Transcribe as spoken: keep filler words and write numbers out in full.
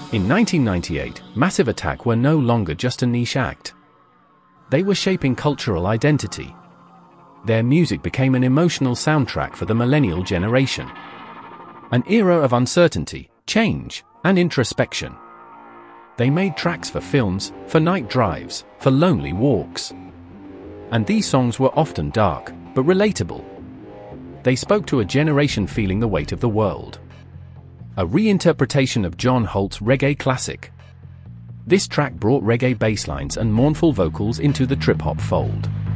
In nineteen ninety-eight, Massive Attack were no longer just a niche act. They were shaping cultural identity. Their music became an emotional soundtrack for the millennial generation. An era of uncertainty, change, and introspection. They made tracks for films, for night drives, for lonely walks. And these songs were often dark, but relatable. They spoke to a generation feeling the weight of the world. A reinterpretation of John Holt's reggae classic. This track brought reggae basslines and mournful vocals into the trip-hop fold.